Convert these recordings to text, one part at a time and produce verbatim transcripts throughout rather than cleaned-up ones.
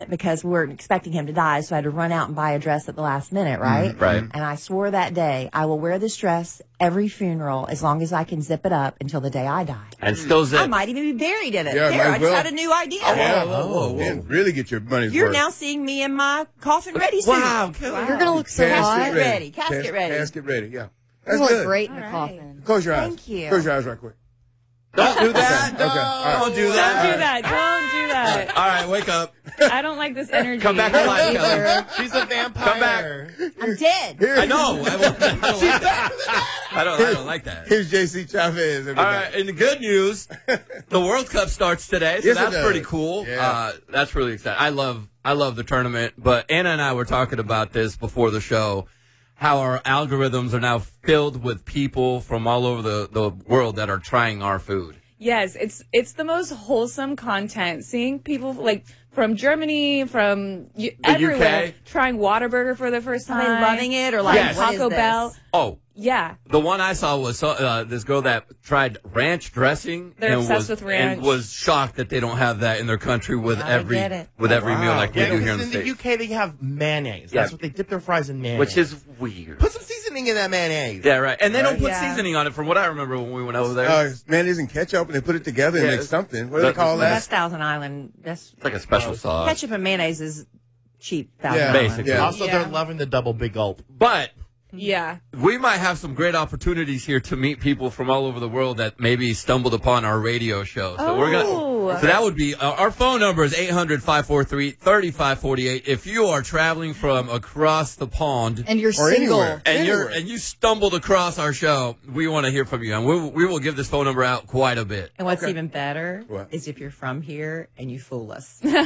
it because we weren't expecting him to die, so I had to run out and buy a dress at the last minute, right? Mm, right. And I swore that day, I will wear this dress every funeral as long as I can zip it up until the day I die. And still zip. I might even be buried in it. Yeah, there, might I just well. had a new idea. Oh, Yeah. whoa, whoa, whoa. And really get your money's You're worth. now seeing me in my coffin ready suit. Wow, cool. Wow. You're going to look so Casket hot. ready. Casket Cas- ready. Casket ready, yeah. You're That's going to good. look great in All the right. coffin. Close your eyes. Thank you. Close your eyes right quick. Don't do that. Okay, okay, all right. Don't do Don't that. do that. Don't do that. All right, wake up. I don't like this energy. Come back to life, Kelly. She's a vampire. Come back. I'm dead. I know. I, won't- I don't like that. I don't, I don't like that. Here's J C Chavez. All Everybody. right, in the good news, the World Cup starts today, so Yes, it that's does. pretty cool. Yeah. Uh, that's really exciting. I love, I love the tournament. But Anna and I were talking about this before the show, how our algorithms are now filled with people from all over the, the world that are trying our food. Yes, it's it's the most wholesome content. Seeing people like from Germany, from you, everywhere, U K? trying Whataburger for the first Are time. they loving it or like, Yes. what is Taco this? Bell. Oh, Yeah. the one I saw was uh, this girl that tried ranch dressing They're and obsessed was with ranch. and was shocked that they don't have that in their country with I every get it. with every meal Wow. like we Yeah, do here in because the in the States, U K they have mayonnaise. Yeah. That's what they dip their fries in mayonnaise. which is weird. Put some seasoning in that mayonnaise. Yeah, right. And they don't Right. put Yeah. seasoning on it, from what I remember when we went over there. Uh, mayonnaise and ketchup, and they put it together and Yeah, make it's- something. What do that- they call Well, that? that's Thousand Island. That's It's like a special sauce. ketchup and mayonnaise is cheap. Thousand Yeah, Island. basically. Yeah. Also, Yeah. they're loving the double big gulp. But Yeah. we might have some great opportunities here to meet people from all over the world that maybe stumbled upon our radio show. So we're Oh. gonna. So that would be uh, our phone number is eight hundred, five four three, three five four eight. If you are traveling from across the pond And you're Or single. anywhere. and you're Anywhere. and you stumbled across our show, we want to hear from you, and we we will give this phone number out quite a bit. And what's even better What? is if you're from here and you fool us. Oh,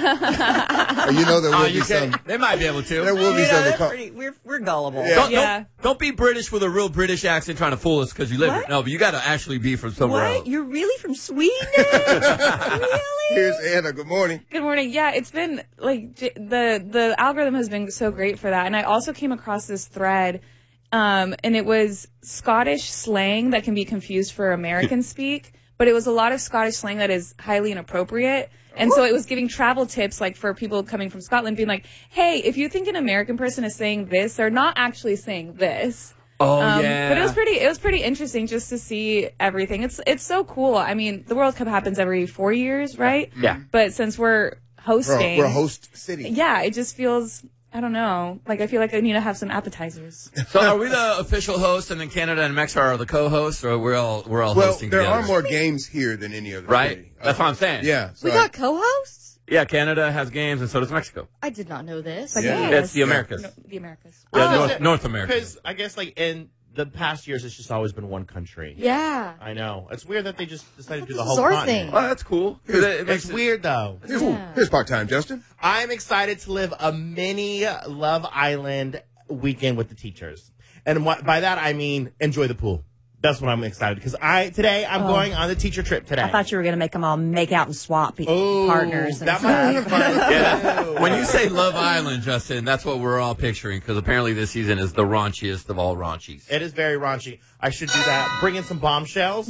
you know there will Oh, be you some. can. They might be able to. There will be You know, some. that that's call- pretty, we're, we're gullible. Yeah. Don't, Yeah. don't don't be British with a real British accent trying to fool us because you live. What? No, but you got to actually be from somewhere What? else. You're really from Sweden? Really? Here's Anna. Good morning. Good morning. Yeah, it's been like j- the the algorithm has been so great for that. And I also came across this thread, um, and it was Scottish slang that can be confused for American speak, but it was a lot of Scottish slang that is highly inappropriate. And so it was giving travel tips, like for people coming from Scotland, being like, "Hey, if you think an American person is saying this, they're not actually saying this." Oh Um, yeah. But it was pretty. It was pretty interesting just to see everything. It's it's so cool. I mean, the World Cup happens every four years, right? Yeah. But since we're We're, hosting, we're a host city. yeah, it just feels. I don't know. Like I feel like I need to have some appetizers. So are we the official host, and then Canada and Mexico are the co-hosts, or we're all we're all Well, hosting there together? are more games here than any other Right? city. That's what I'm saying. Yeah. So We got co-hosts? Yeah, Canada has games, and so does Mexico. I did not know this. Like, Yeah. It's the Americas. No, the Americas. Yeah, Oh. North, North America. Because I guess like in the past years, it's just always been one country. Yeah. I know. It's weird that they just decided to do the This whole is our continent. thing. Well, that's cool. 'Cause it- it makes It's it- weird though. here's, Yeah. here's part time, Justin. I'm excited to live a mini Love Island weekend with the teachers. And what, by that, I mean enjoy the pool. That's what I'm excited because I today I'm going on the teacher trip today. I thought you were going to make them all make out and swap pe- Ooh, partners and that stuff. might be fun. Yeah, that's- when you say Love Island, Justin, that's what we're all picturing, because apparently this season is the raunchiest of all raunchies. It is very raunchy. I should do that. Bring in some bombshells.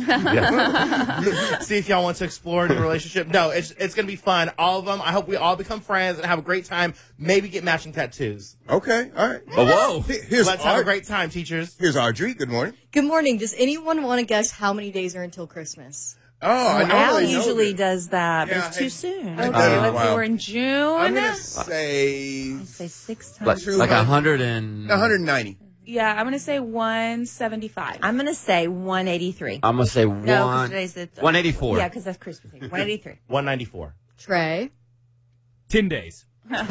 See if y'all want to explore a new relationship. No, it's it's gonna be fun. All of them. I hope we all become friends and have a great time. Maybe get matching tattoos. Okay. All right. Oh, whoa. Here- Here's Let's have a Art. great time, teachers. Here's Audrey. Good morning. Good morning. Does anyone want to guess how many days are until Christmas? Oh, I know. Al I know usually that. does that, but Yeah, it's too hey, soon. I Okay, Uh, let's wow. see. We're in June. I'm gonna say I say six Like, times. like a hundred and... one hundred ninety. Yeah, I'm gonna say one seventy-five. I'm going to say one eighty-three. I'm going to say No, because one... today's the one eighty-four. Yeah, because that's Christmas Eve. one eighty-three. one ninety-four. Trey? Ten days.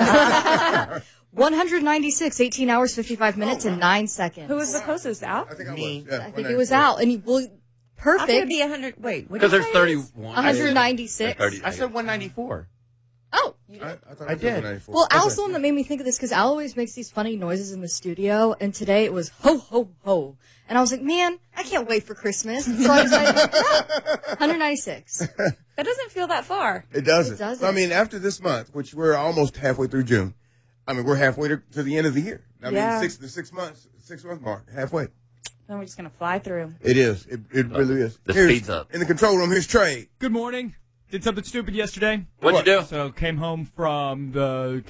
one hundred ninety-six, eighteen hours, fifty-five minutes, and nine seconds. Who was the closest, Al? I think I Me. was. Yeah, I think it was out. And you, well, How could it perfect. be one hundred? Wait, what did Because you there's say? thirty-one. one hundred ninety-six. thirty. I said one ninety-four. Oh, you I, did. I, thought I it was did. one ninety-four. Well, Okay. Al's the one that made me think of this because Al always makes these funny noises in the studio, and today it was ho ho ho, and I was like, man, I can't wait for Christmas. So I was like, yeah, one hundred ninety-six. That doesn't feel that far. It doesn't. It doesn't. I mean, after this month, which we're almost halfway through June, I mean, we're halfway to, to the end of the year. I Yeah. mean, six the six months, six month mark, halfway. Then we're just gonna fly through. It is. It, it really is. the Here's- speed's up. In the control room, here's Trey. Good morning. Did something stupid yesterday. What'd you do? So came home from the